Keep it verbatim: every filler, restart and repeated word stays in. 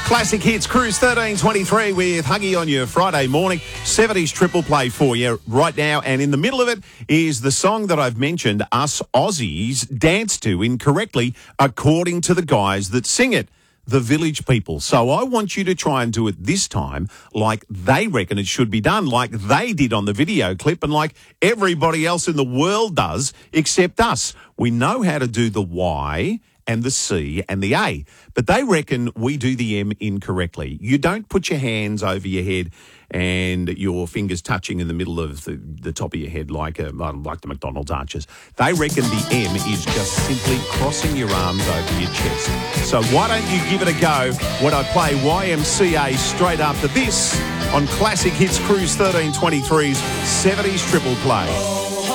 Classic Hits Cruise thirteen twenty-three with Huggy on your Friday morning. seventies triple play for you right now. And in the middle of it is the song that I've mentioned us Aussies dance to incorrectly according to the guys that sing it, the Village People. So I want you to try and do it this time like they reckon it should be done, like they did on the video clip and like everybody else in the world does except us. We know how to do the Y and the C and the A, but they reckon we do the M incorrectly. You don't put your hands over your head and your fingers touching in the middle of the, the top of your head like a, like the McDonald's arches. They reckon the M is just simply crossing your arms over your chest. So why don't you give it a go when I play Y M C A straight after this on Classic Hits Cruise thirteen twenty-three's seventies Triple Play.